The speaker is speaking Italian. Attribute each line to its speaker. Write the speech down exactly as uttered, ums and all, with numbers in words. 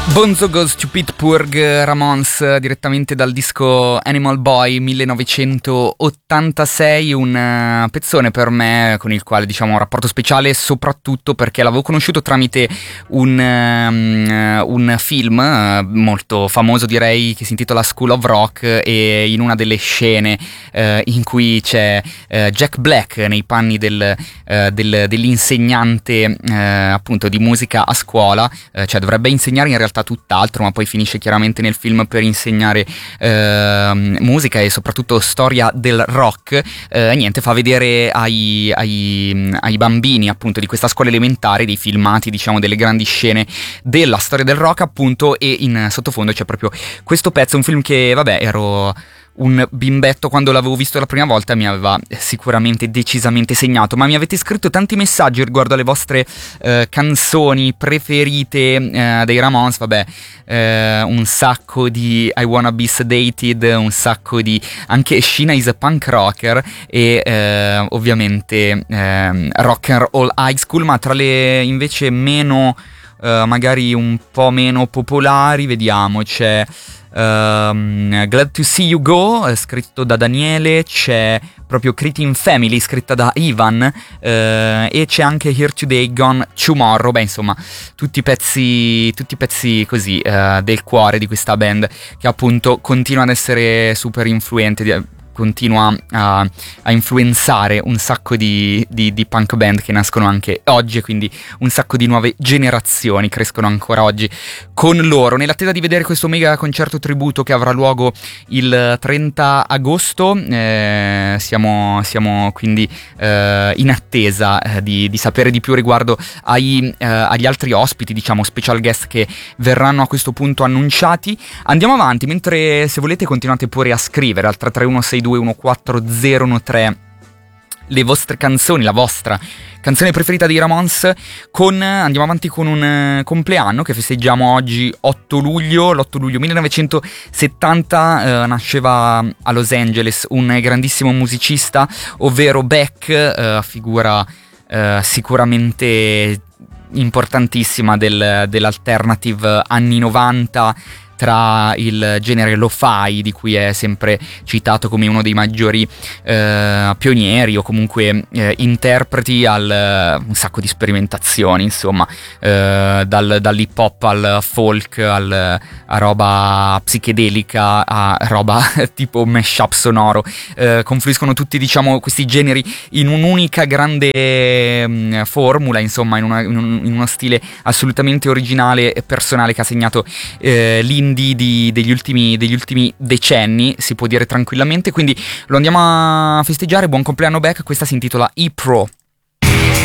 Speaker 1: Bonzo Goes to Pittsburgh, Ramones, direttamente dal disco Animal Boy millenovecentottantasei, un uh, pezzone per me con il quale diciamo un rapporto speciale, soprattutto perché l'avevo conosciuto tramite un, um, un film uh, molto famoso, direi, che si intitola School of Rock, e in una delle scene uh, in cui c'è uh, Jack Black nei panni del, uh, del, dell'insegnante uh, appunto di musica a scuola, uh, cioè dovrebbe insegnare in realtà tutt'altro, ma poi finisce chiaramente nel film per insegnare eh, musica e soprattutto storia del rock. Eh, niente, fa vedere ai, ai, ai bambini appunto di questa scuola elementare dei filmati, diciamo, delle grandi scene della storia del rock, appunto, e in sottofondo c'è proprio questo pezzo, un film che vabbè ero un bimbetto quando l'avevo visto la prima volta, mi aveva sicuramente decisamente segnato. Ma mi avete scritto tanti messaggi riguardo alle vostre eh, canzoni preferite eh, dei Ramones, vabbè, eh, un sacco di I Wanna Be Sedated, un sacco di anche Sheena is a Punk Rocker e eh, ovviamente eh, Rock and Roll High School, ma tra le invece meno eh, magari un po' meno popolari, vediamo, c'è Um, Glad to See You Go, eh, scritto da Daniele, c'è proprio Cretin Family, scritta da Ivan, eh, e c'è anche Here Today, Gone Tomorrow. Beh, insomma, tutti pezzi, tutti pezzi così eh, del cuore di questa band, che appunto continua ad essere super influente, continua a, a influenzare un sacco di, di, di punk band che nascono anche oggi, e quindi un sacco di nuove generazioni crescono ancora oggi con loro. Nell'attesa di vedere questo mega concerto tributo che avrà luogo il trenta agosto, eh, siamo, siamo quindi eh, in attesa eh, di, di sapere di più riguardo ai, eh, agli altri ospiti, diciamo special guest, che verranno a questo punto annunciati. Andiamo avanti, mentre se volete continuate pure a scrivere al tre tre uno sei due uno quattro zero uno tre le vostre canzoni, la vostra canzone preferita dei Ramones. Con, andiamo avanti con un uh, compleanno che festeggiamo oggi, otto luglio. L'otto luglio millenovecentosettanta uh, nasceva a Los Angeles un grandissimo musicista, ovvero Beck, uh, figura uh, sicuramente importantissima del, dell'alternative anni novanta, tra il genere lo-fi, di cui è sempre citato come uno dei maggiori eh, pionieri o comunque eh, interpreti, al uh, un sacco di sperimentazioni, insomma, eh, dal, dall'hip hop al folk, al, a roba psichedelica, a roba tipo mashup sonoro. Eh, confluiscono tutti, diciamo, questi generi in un'unica grande mh, formula, insomma, in, una, in, un, in uno stile assolutamente originale e personale che ha segnato eh, l'indie Di, degli, ultimi, degli ultimi decenni, si può dire tranquillamente. Quindi lo andiamo a festeggiare. Buon compleanno Beck. Questa si intitola E-Pro.